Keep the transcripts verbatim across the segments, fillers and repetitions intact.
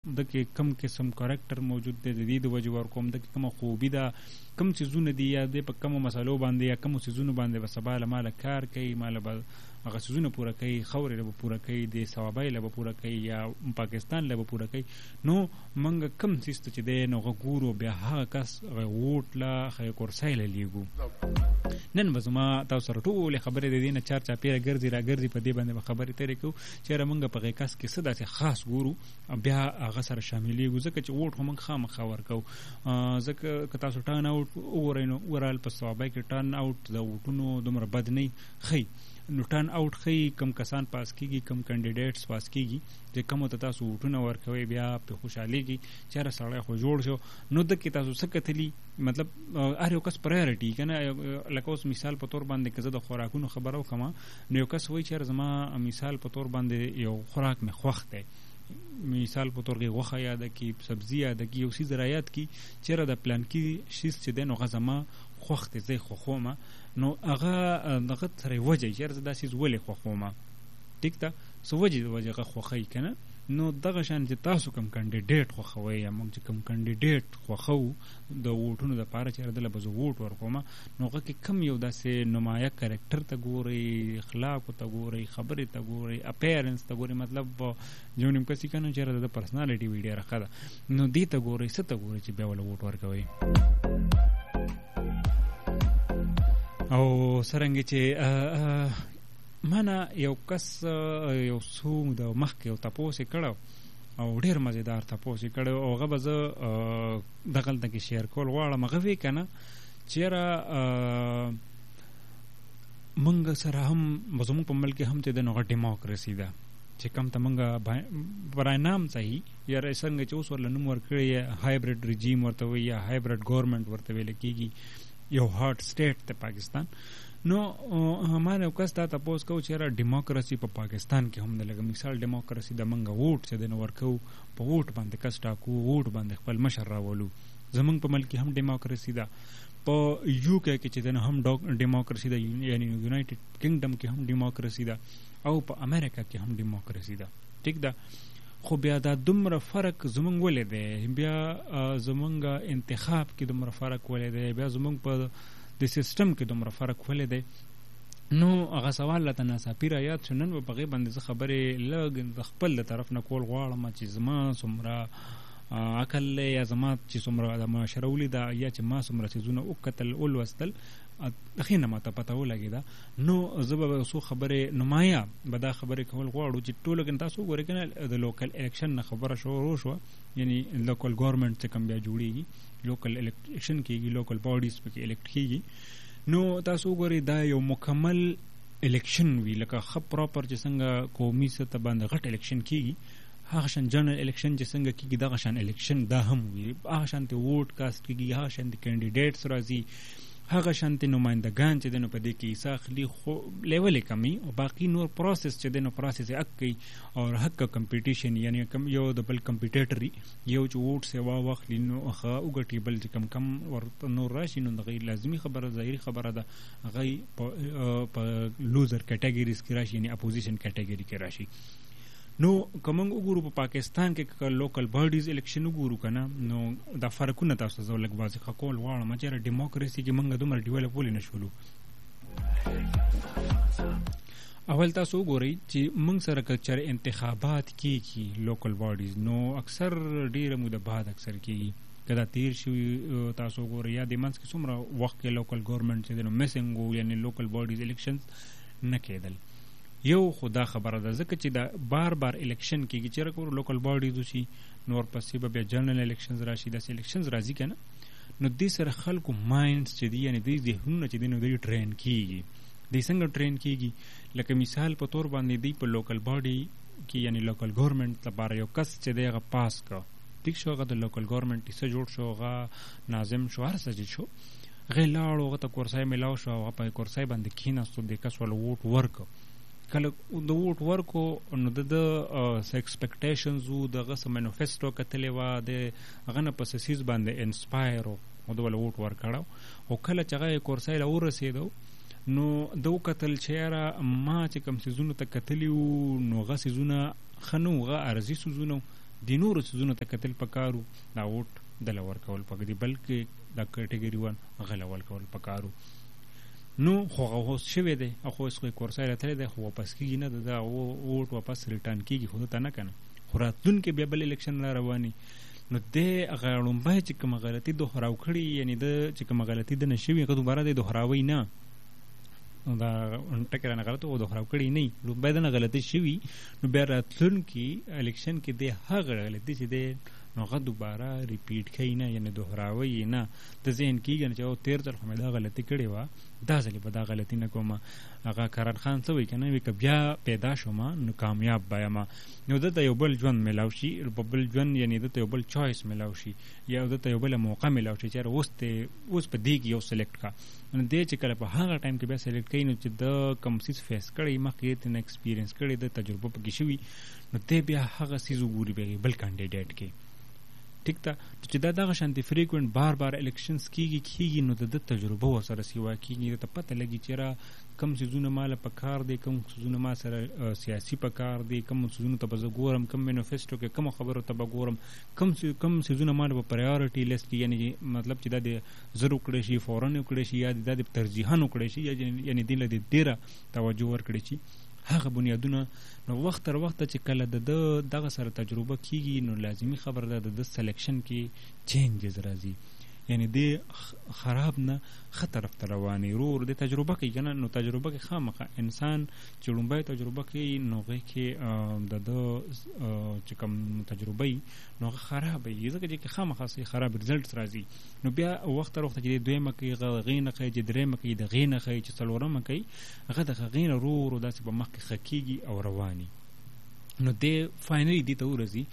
د کې کم قسم کریکټر موجود دی د دې د وجې ورکوم، د کې کومه خوبي ده، کم څیزونه دي یا د په کومو مسلو باندې یا کومو څیزونو باندې به سبا له ماله کار کوي، ماله به هغه څیزونه پوره کوي، خورې له به پوره کوي، د ثوابۍ له به پوره کوي یا پاکستان له به پوره کوي. نو موږ کم څیز ته چې دی نو هغه ګورو، بیا هغه کس هغه ووټ له هغه کرسۍ له لیږو. نن به زما تاسو سره ټولې خبرې د دې نه چار چاپېره ګرځي را ګرځي، په دې باندې به خبرې تېرې کوو چې یاره موږ په هغې کس کې څه داسې خاص ګورو بیا هغه سره شاملېږو، ځکه چې ووټ خو موږ خامخا ورکوو. ځکه که تاسو ټرن آوټ وګورئ نو اوورال په ثوابۍ کې ټرن آوټ د ووټونو دومره بد نه ښیي. نو ټرن آوټ ښیي کم کسان پاس کېږي، کم کینډیډیټس پاس کېږي، چې کومو ته تاسو ووټونه ورکوئ بیا پرې خوشحالېږي چې یاره سړی خو جوړ شو. نو دکې تاسو څه کتلي، مطلب هر یو کس پرایورټي که نه، لکه اوس مثال په طور باندې که زه د خوراکونو خبره وکړم نو یو کس وایي چې یاره زما مثال په طور باندې یو خوراک مې خوښ دی، مثال په طور کې غوښه یاده کړي، سبزي یاده کړي، یو څیز را یاد کړي چې یاره د پلانکي شیز چې دی نو هغه زما خوښ دی، زه یې خوښوم، نو هغه دغه سره یې وجه چې یاره زه دا څیز ولې خوښوم، ټیک ده، څه وجې د وجې هغه خوښوي که نه. نو دغه شان چې تاسو کوم کینډیډیټ خوښوئ یا موږ چې کوم کینډیډیټ خوښوو د ووټونو دپاره چې یاره دله به زه ووټ ورکوم، نو هغه کې کم یو داسې نمایه کرکټر ته ګورئ، اخلاقو ته ګورئ، خبرې ته ګورئ، اپیرنس ته ګورئ، مطلب یو نیم کس یې که نه چې یاره د پرسنالټي وي ډېره ښه ده، نو دې ته ګورئ، څه ته ګورئ چې بیا وله ووټ ورکوئ. او څرنګه چې ما نه یو کس یو څو د مخکې یو تپوس یې کړی او ډېر مزېدار تپوس یې کړی او هغه به زه دغلته کې شیر کول غواړم. هغه وی که نه چې یاره موږ سره هم زموږ په ملک کې هم چې دی نو هغه ډیموکراسي ده چې کوم ته موږ برای نام صحیح یاره څرنګه چې اوس ورله نوم ورکړی هایبریډ رژیم ورته وایي یا هایبریډ ګورنمنټ ورته ویل کېږي، یو هارډ سټیټ دی پاکستان. نو ما نه یو کس دا تپوس کوو چې یاره ډیموکراسي په پاکستان کې هم ده، لکه مثال ډیموکراسي د موږ ووټ چې دی نو ورکوو، په ووټ باندې کس ټاکو، ووټ باندې خپل مشر راولو. زموږ په ملک کې هم ډیموکراسي ده، په یو کې کې چې دی نو هم ډیموکراسي ده، یعنی یونایټډ کنګډم کې هم ډیموکراسي ده او په امریکا کې هم ډیموکراسي ده، ټیک ده. خو بیا دا دومره فرق زمونږ ولې دی، بیا زمونږ انتخاب کې دومره فرق ولې دی، بیا زمونږ په د سیسټم کې دومره فرق ولې دی. نو هغه سوال راته ناڅاپي را یاد شو. نن به په هغې باندې زه خبرې لږ د خپل د طرف نه کول غواړم چې زما څومره عقل دی یا زما چې څومره د معاشره ولیده یا چې ما څومره څیزونه وکتل ولوستل ښې نه ماته پته ولګېده. نو زه به څو خبرې نمایه به دا خبرې کول غواړو چې ټولو کې تاسو وګورئ که نه د لوکل الیکشن نه خبره شروع شوه، یعنی لوکل ګورنمنټ چې کوم بیا جوړېږي، لوکل الیکشن کېږي، لوکل باډیز پکې الیکټ کېږي. نو تاسو وګورئ دا یو مکمل الیکشن وي، لکه ښه پراپر چې څنګه قومي سطح باندې غټ الیکشن کېږي، هغه شان جنرال الیکشن چې څنګه کېږي دغه شان الیکشن دا هم وي، هغه شانتې ووټ کاسټ کېږي، هغه شانتې کینډیډیټس راځي، هغه شانتې نمایندګان چې دی نو په دې کې حصه اخلي، خو لیول یې کمي او باقي نور پروسس چې دی نو پروسس یې حق کوي او حق کمپیټیشن، یعنی کم یو د بل کمپیټیټر یو چې ووټ سیوا واخلي نو هغه وګټي، بل چې کم کم ورته نور راشي نو دغه لازمي خبره ظاهري خبره ده هغه په لوزر کیټګریز کې راشي، یعنی اپوزیشن کیټګري کې راشي. نو که موږ وګورو په پاکستان کې که لوکل باډیز الیکشن وګورو که نه، نو دا فرقونه تاسو ته زه لږ واضحه کول غواړم چې یاره ډیموکراسي کې موږ دومره ډیولپ ولې نه شولو. اول تاسو وګورئ چې موږ سره که چېرې انتخابات کېږي لوکل باډیز نو اکثر ډېره موده بعد اکثر کېږي، که دا تېر شوي تاسو وګورئ یا د منځ کې څومره وخت کې لوکل ګورنمنټ چې دی نو مسنګ و، یعنې لوکل باډیز الیکشنز نه کېدل. یو خو دا خبره ده ځکه چې دا بار بار الیکشن کېږي، چېرې که لوکل باډیز وشي نو ورپسې به بیا جنرال الیکشنز راشي، داسې الیکشنز راځي که نه، نو دې سره خلکو ماینډس چې دي یعنې دوی ذهنونه چې دي نو دوی ټرین کېږي. دوی څنګه ټرین کېږي؟ لکه مثال په طور باندې دوی په لوکل باډي کې یعنې لوکل ګورنمنټ لپاره یو کس چې دی هغه پاس کړه، ټیک شو، هغه د لوکل ګورنمنټ حصه جوړ شو، هغه ناظم شو، هر څه شو، هغې لاړو، هغه ته کرسۍ میلاو شو، هغه په کرسۍ باندې کښېناستو، دې کس ول ووټ ورکړو. کله د ووټ ورکو نو د ده څه ایکسپیکټیشنز وو، دغه څه مینیفیسټو کتلې وه، د هغه نه په څه څیز باندې انسپایر و او ده وله ووټ ورکړی. خو کله چې هغه یې کرسۍ له ورسېدو نو ده وکتل چې یاره ما چې کوم څیزونو ته کتلي وو نو هغه څیزونه ښه نه وو، هغه عرضي څیزونه وو، د نورو څیزونو ته کتل پکارو دا ووټ دله ورکول پکار دي بلکې دا کټګري ون غله ورکول پکارو. نو خو هغه اوس شوی دی او خو اوس خو یې کورسای راتلی دی خو واپس کېږي نه د دا ووټ واپس ریټرن کېږي خو ته نه که نه خو راتلونکي بیا بل الیکشن را رواني نو دی هغه لومبی چې کومه غلطي دوهراو کړي یعنې د چې کومه غلطي د نه شوي هغه دوباره دی دوهراوی نه دا ټکې رانه غلط و دوهراو کړي نه لومبی د نه غلطي شوي نو بیا راتلونکي الیکشن کې دی هغه غلطي چې دی نو هغه دوباره ریپیټ کوي نه یعنې دوهراوی یې نه د ذهن کېږي نه چې او تېر ځل خو مې دا غلطي کړې وه دا ځلې به دا غلطي نه کومه. هغه کرن خان څه وایي که نه وایي که بیا پیدا شوم نو کامیاب به یم نو دته یو بل ژوند میلاو شي په بل ژوند یعنې دته یو بل چوایس میلاو شي یا دته یو بله موقع میلاو شي چې یاره اوس ته اوس په دې کې یو سلیکټ کا نو دی چې کله په هغه ټایم کې بیا سلیکټ کوي نو چې د کوم څیز فیس کړی مخکې یې ترنه ایکسپیرینس کړی د تجربه پکې شوي نو دی بیا هغه څیز وګوري بیا بل کانډیډیټ کې ټیک ده چې دا دغه شانتې فریکوینټ بار بار الیکشنز کېږي کېږي نو د ده تجربه ورسره سیوا کېږي د ته پته لګي چې را کم څیزونه ماله په کار دی کم څیزونه ما سره سیاسي په کار دی کم څیزونو ته به زه ګورم کم مینیفیسټو کې کمو خبرو ته به ګورم کم کم څیزونه ماله په پرایورټي لیست کې یعنې مطلب چې دا د زر وکړی شي فوراً وکړی شي یا دا د ترجیحاً وکړی شي یا یعنې دې له د ډېره توجه ورکړی شي هغه بنیادونه نو وخت تر وخته چې کله د ده دغه سره تجربه کېږي نو لازمي خبر ده د ده سلیکشن کې چینجز راځي یعنی دی خراب نه ښه طرف ته رواني ورو ورو دی تجربه کوي که نه نو تجربه کې خامخا انسان چې لومبی تجربه کوي نو هغې کې د ده چې کوم تجربه وي نو هغه خرابه وي ځکه چې خامخا خراب رزلټس راځي نو بیا وخت تر وخته چې دی دویمه کوي هغه هغې نه کوي چې درېیمه کوي د هغې نه کوي چې څلورمه کوي هغه د هغې نه ورو ورو داسې په مخکې ښه کېږي او رواني نو دی فاینلي دې ته ورځي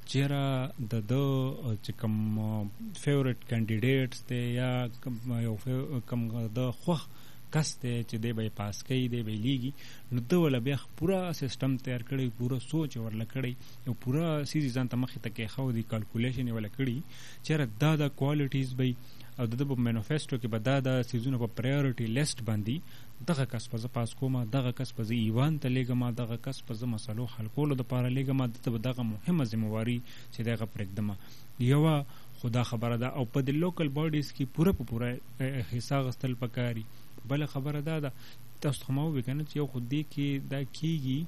چیرې د ده چې کوم فیورټ کینډیډیټس دی یا یو کوم د خوښ کس دی چې دی به یې پاس کوي دی به یې لیږي نو ده وله بیا پوره سیسټم تیار کړی پوره سوچ یې ورله کړی یو پوره سیز ځان ته مخې ته کېښودي کالکولیشن یې وله کړي چیرې دا د کوالټیز به او د ده په مینیفیسټو کې به دا د سیزونه په پرایورټي لیسټ باندې دغه کس په زه پاس کوم دغه کس په زه ایوان ته لیږم دغه کس په زه مسلو حل کولو دپاره لیږم دته به دغه مهمه ذمهواري چې دی هغه پرېږدمه یوه خو دا خبره ده او په د لوکل باډیز کې پوره په پوره حصه اخیستل پکاري بله خبره دا ده تاسو خو ما ووایي که نه چې یو خو دې کې دا کېږي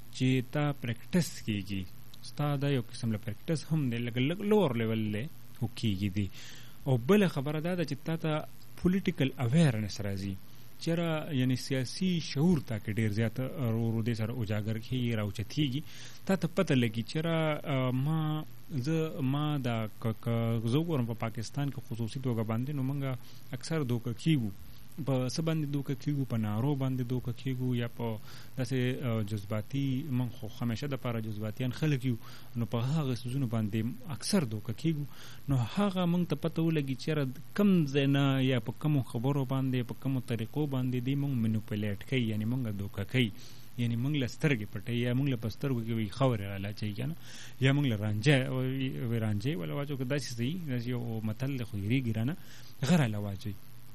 چې تا پریکټس کېږي ستا دا یو قسم له پریکټس هم دی لکه لږ لور لیول دی خو کېږي دی او بله خبره دا ده چې تا ته پولیټیکل اویرنس راځي چېرې یعنې سیاسي شعور تا کې ډېر زیات ورو ورو دې سره اجاګر کېږي راوچتېږي تا ته پته لګي چېرې ما زه ما دا که زه وګورم په پاکستان کې خصوصي توګه باندې نو موږ اکثر دوکه کېږو په څه باندې دوکه کېږو په نارو باندې دوکه کېږو یا په داسې جذباتي موږ خو همیشه دپاره جذباتیان خلک یو نو په هغه څیزونو باندې اکثر دوکه کېږو نو هغه موږ ته پته ولګي چېرې کم ځای نه یا په کمو خبرو باندې په کمو طریقو باندې دی موږ منیپولیټ کوي یعنې موږ دوکه کوي یعنی موږ له سترګې پټوي یا موږ له په سترګو کې وي خاورې رالاچوي که نه یا موږ له رانجه رانجې وله واچو که داسې څه وي داسې یو متل دی خو هېرېږي رانه هغه راله واچوي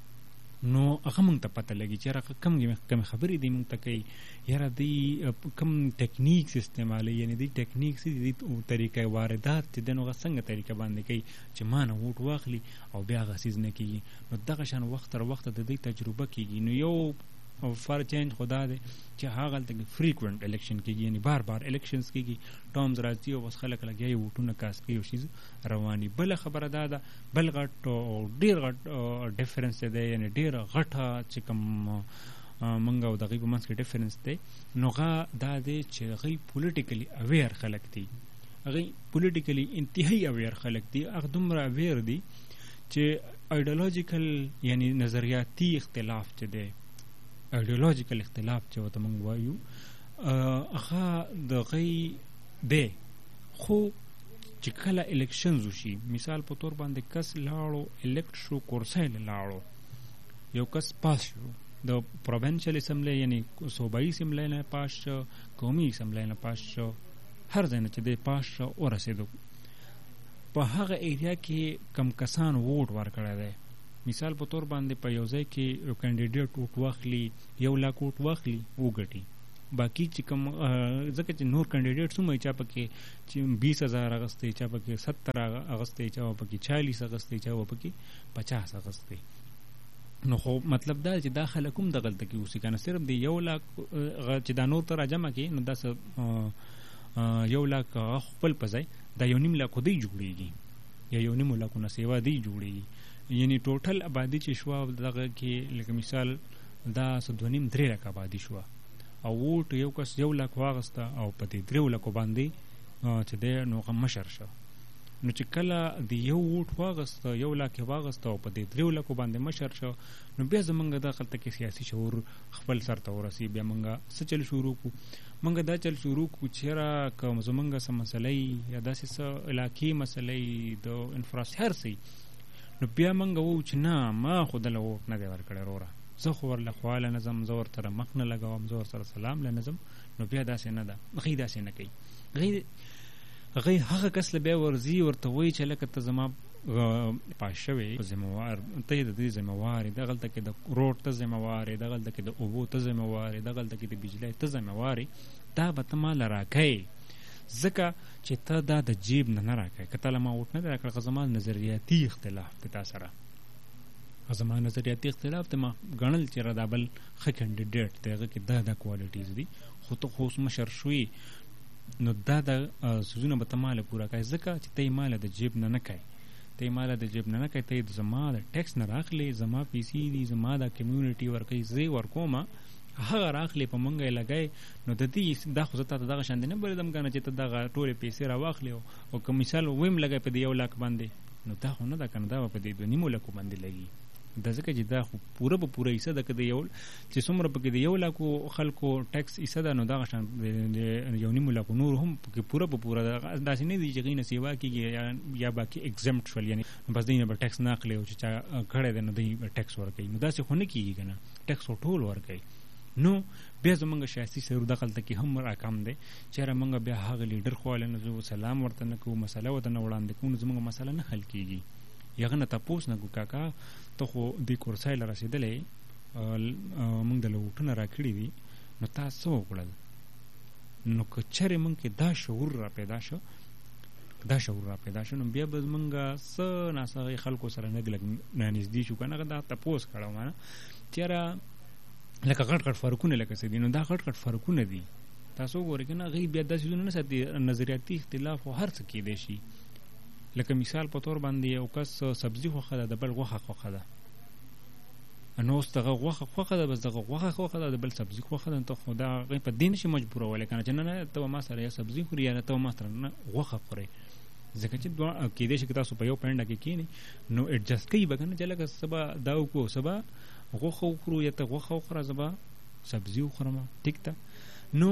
نو هغه موږ ته پته لګي چې یاره کم کمې خبرې دی موږ ته کوي یاره دوی کم ټیکنیکس استعمالوي یعنې دوی ټیکنیکس دي طریقه واردات چې دی نو هغه څنګه طریقه باندې کوي چې ما نه ووټ واخلي او بیا هغه څیز نه کېږي نو دغه شان وخت تر وخته د دوی تجربه کېږي نو یو فار چینج خو دا دی چې هغه هلته کې فریکوینټ الیکشن کېږي یعنې بار بار الیکشنز کېږي ټرمز راځي او بس خلک لګیا یې ووټونه کاست کوي یو شیز رواني بله خبره دا ده بل غټ او ډېر غټ ډفرنس دی یعنې ډېره غټه چې کوم موږ او د هغوی په منځ کې ډفرنس دی نو هغه دا دی چې هغوی پولیټیکلي اویر خلک دي هغوی پولیټیکلي انتهایي اویر خلک دي هغه دومره اویر دي چې ایډیولوژیکل یعنې نظریاتي اختلاف چې دی ایډیولوژیکل اختلاف چې ورته موږ وایو هغه د هغوی دی خو چې کله الیکشنز وشي مثال په طور باندې کس لاړو الیکټ شو کورسۍ له لاړو یو کس پاس شو د پروینشل اسمبلی یعنې صوبایي اسمبلی نه پاس شو قومي اسمبلی نه پاس شو هر ځای نه چې دی پاس شو ورسېدو په هغه ایریا کې کم کسان ووټ ورکړی دی مثال په طور باندې په یو ځای کې یو کینډیډیټ ووټ واخلي یو لاک ووټ واخلي وګټي باقي چې کوم ځکه چې نور کینډیډیټس هم چا پکې چې بیس هزار اغستې چا پکې ستر اغستې چا پکې چالیس اغستې چا پکې پچاس اغستې. نو خو مطلب دا چې دا خلک هم د غلطه کې اوسي کنه صرف دی یو لاک چې دا نور تر جمع کې نو دا یو لاک خپل پځای دا یو نیم لاک دی جوړیږي یا یو نیم لاک نه سیوا دی جوړیږي. یعنی ټوټل آبادی چې شو دغه کې لکه مثال دا سدونیم درې لاک آبادی شو او ووټ یو کس یو لاک واغسته او په دې درې لاک باندې چې د نو مشر شو. نو چې کله د یو ووټ واغسته یو لاک واغسته او په دې درې لاک باندې مشر شو نو بیا زمونږ د خلک کې سیاسي شعور خپل سر ته ورسی. بیا مونږه څه چل شروع کو مونږه دا چل شروع کو چې را کوم زمونږه سم مسلې یا داسې څه علاقې مسلې د انفراسټراکچر سي نو بیا مونږ وو چې نه ما خود له ووټ نه دی ورکړی وروره زه خو ورله خواله نظم زه ورته مخ نه لګوم زه ورسره سلام له نظم. نو بیا داسې نه ده غي داسې نه کوي غي غي هغه کس له بیا ورزي ورته وایي چې لکه ته زما پاس شوی ذمہوار ته د دې ذمہوار د غلطه کې د روډ ته ذمہوار د غلطه کې د اوبو ته ذمہوار د غلطه کې د بجلی ته ذمہوار دا به ته مال راکې ځکه چې ته دا د جیب نه نه راکې کته ما وټ نه راکړه زما نظریاتي اختلاف په تاسو سره زما نظریاتي اختلاف ته ما غنل چې را دابل خ کینډیډیټ دغه کې دا د کوالټیز دي خو ته خو مشر شوی نو دا د سوزونه به تماله پورا کوي ځکه چې ته مال د جیب نه نه کوي ته مال د جیب نه نه کوي ته زما د ټیکس نه راخلي زما پیسې دي زما د کمیونټي ورکې زی ورکوما هغه راخلي په مونږه لګای نو د دې دا خو زته دغه شاند نه بلدم کنه چې ته دغه ټوله پیسې را واخلي او کوم مثال ویم لګای په یو لاک باندې نو دا خو نه دا کنه دا په دې د نیمو لاک باندې لګي دا ځکه چې دا خو پوره په پوره حصہ د کده یو چې څومره په کې یو لاکو خلکو ټیکس حصہ ده نو دا غشان یو نیم لاکو نور هم په پوره په پوره داسې نه دي چې غینه سیوا کیږي یا باقي ایگزمپټ شول یعنی بس دینه به ټیکس نه اخلي او چې کړه ده نو دی ټیکس ورکړي نو داسې خو نه کیږي کنه ټیکس ټول ورکړي. نو بیا زمونږ سیاسي سرور دخل ته کې هم راکم دی چې را مونږ بیا هغه لیډر خو له نو سلام ورته نه کوو مسله وته نه وړاندې کوو زمونږ مسله نه حل کیږي یغه نه تاسو نه کو کاکا ته خو د کورسای لر رسیدلې مونږ د لوټونه راکړی دي نو تاسو وکړل نو کچره مونږ کې دا شعور را پیدا شو دا شعور را پیدا شو نو بیا به مونږه س ناسغه خلکو سره نه لګ نه نږدې شو کنه دا تاسو کړه مانه چیرې لکه غټ غټ فرقونه لکه څه دي نو دا غټ غټ فرقونه دي تاسو ګورئ کنه غي بیا داسې نه ساتي نظریاتي اختلاف او هر څه کې دي شي لکه مثال په تور باندې یو کس سبزی خوخه ده د بل غوخه خوخه ده نو ستغه غوخه خوخه ده بس دغه غوخه خوخه ده د بل سبزی خوخه ده ته خدا غي په دین شي مجبور ولې کنه چې نه ته ما سره یا سبزی خوري یا ته ما سره نه غوخه خوري ځکه چې دوه کې دې شي تاسو په یو پاینډ کې کینی نو اډجست کوي بګنه چې لکه سبا داو کو سبا غوخه خورو یا ته غوخه خورا سبا سبزی خورم ټیک ده. نو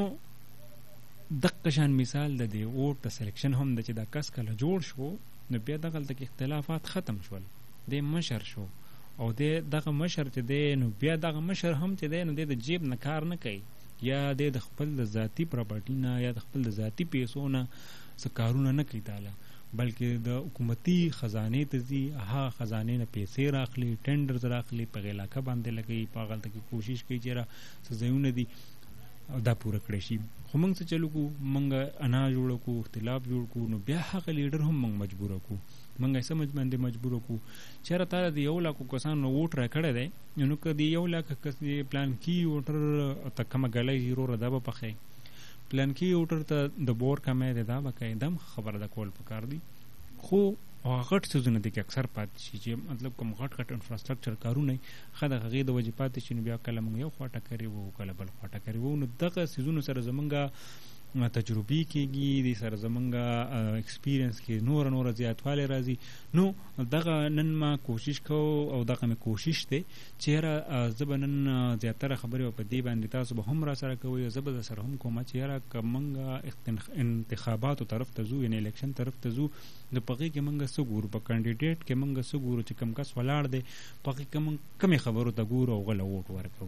دغه شان مثال د دې ووټ د سلیکشن هم د چې دا کس کله جوړ شو نو بیا دغه د اختلافات ختم شول د مشر شو او د دغه مشر چې دی نو بیا دغه مشر هم چې دی نو د جیب نه کار نه کوي یا د خپل د ذاتی پراپرټی نه یا د خپل د ذاتی پیسو نه څه کارونه نه کوي تعالی بلکې د حکومتي خزانه ته ځي هغه خزانه نه پیسې راخلي ټینډرز راخلي په علاقه باندې لګي په غلطه کې کوشش کوي چې را سزونه دي دا پوره کړی شي. خو موږ څه چلو کو موږ انا جوړ کو اختلاف جوړ کو نو بیا هغه لیډر هم موږ مجبور کو موږ یې سمج باندې مجبور کو چیرې تا دی یو لاکو کسان ووټ را کړی دی نو کدی یو لاک کس پلان کی ووټر ته کومه غلې هیرو ردا په پخې پلان کی ووټر ته د بور کمې ده دا بکې دم خبره د کول پکار دی. خو غټ سيزونه دي کې اکثر پات شي چې مطلب کوم غټ غټ انفراستراکچر کارونه خدای غي د وجپات شي نو بیا کله موږ یو خواټه کوي وو کله بل خواټه کوي وو نو دغه سيزونه سره زمونږه تجربي کېږي د سره زمونږه ایکسپیرینس کې نور نور زیاتواله راځي. نو دغه نن ما کوشش کو او دغه مې کوشش ته چیرې زبنن زیاتره خبرې په دې باندې تاسو به هم را سره کوي زبر سره هم کوم چیرې کومنګه انتخاباتو طرف ته زو یعنی الیکشن طرف ته زو د پغې کې منګه سګور په کینډیډیټ کې منګه سګور چې کم کس ولاړ دی پغې کوم کمی خبرو ته ګور او غل ووټ ورکو.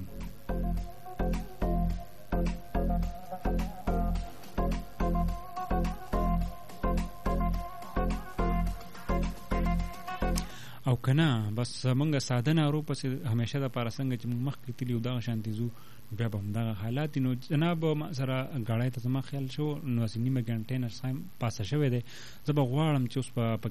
او کنه بس مونږه ساده نارو پس همیشه د پاره څنګه چې مونږ مخکې تللی دا شانتي زو بیا به همدغه حالات نو جناب ما سره غاړی ته زما خیال شو نو نیمه ګنټې نه سایم پاسه شوی دی زه به غواړم چې اوس په